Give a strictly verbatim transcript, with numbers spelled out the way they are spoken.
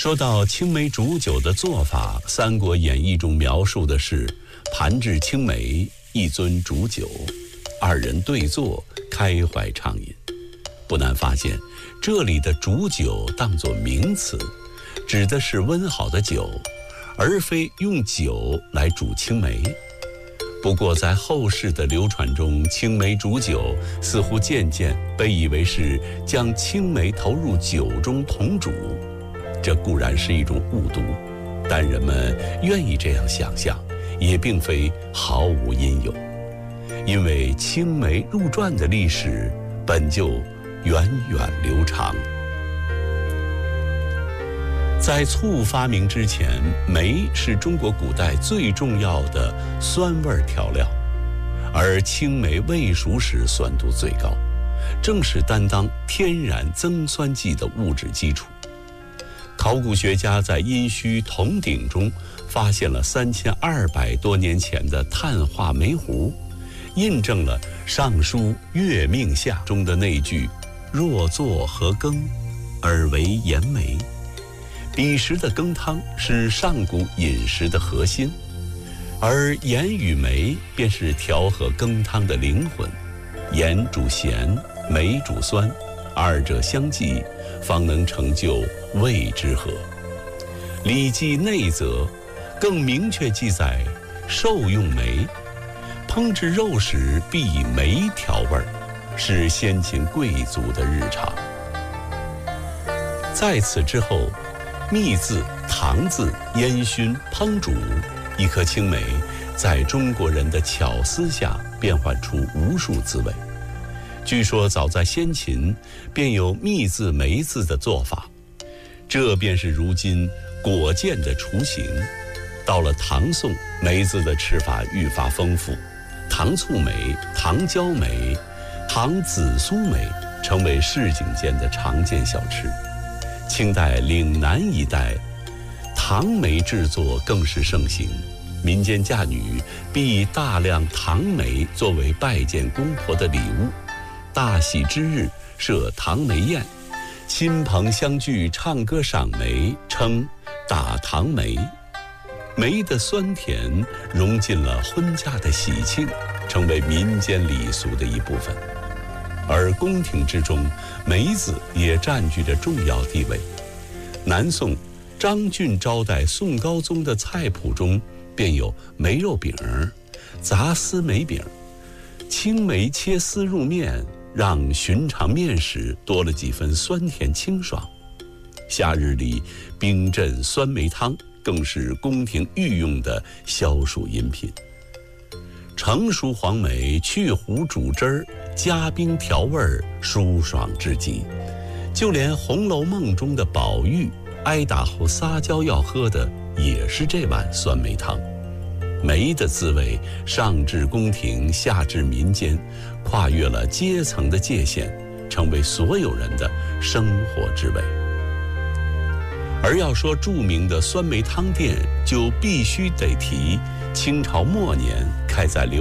说到青梅煮酒的做法，《三国演义》中描述的是盘置青梅，一樽煮酒，二人对坐，开怀畅饮。不难发现，这里的煮酒当作名词，指的是温好的酒，而非用酒来煮青梅。不过在后世的流传中，青梅煮酒似乎渐渐被以为是将青梅投入酒中同煮，这固然是一种误读，但人们愿意这样想象，也并非毫无因由。因为青梅入传的历史本就源远流长。在醋发明之前，梅是中国古代最重要的酸味调料，而青梅未熟时酸度最高，正是担当天然增酸剂的物质基础。考古学家在殷墟铜鼎中发现了三千二百多年前的碳化煤壶，印证了《尚书·月命下》中的那句“若作何羹，而为盐梅”。彼时的羹汤是上古饮食的核心，而盐与煤便是调和羹汤的灵魂。盐主咸，煤主酸，二者相济，方能成就味之和。《礼记内则》更明确记载，兽用煤，烹制肉时必以煤调味，是先秦贵族的日常。在此之后，秘制、糖制、烟熏、烹煮，一颗青梅在中国人的巧思下变换出无数滋味。据说早在先秦便有秘制梅子的做法，这便是如今果酱的雏形。到了唐宋，梅子的吃法愈发丰富，糖醋梅、糖椒梅、糖紫苏梅成为市井间的常见小吃。清代岭南一带，糖梅制作更是盛行，民间嫁女必以大量糖梅作为拜见公婆的礼物。大喜之日设糖梅宴，亲朋相聚唱歌赏梅，称打糖梅。梅的酸甜融进了婚嫁的喜庆，成为民间礼俗的一部分。而宫廷之中，梅子也占据着重要地位。南宋张俊招待宋高宗的菜谱中便有梅肉饼、杂丝梅饼。青梅切丝入面，让寻常面食多了几分酸甜清爽。夏日里冰镇酸梅汤更是宫廷御用的消暑饮品。成熟黄梅去核煮汁儿，加冰调味儿，舒爽至极。就连《红楼梦》中的宝玉挨打后撒娇要喝的也是这碗酸梅汤。梅的滋味上至宫廷，下至民间，跨越了阶层的界限，成为所有人的生活之味。而要说著名的酸梅汤店，就必须得提清朝末年开在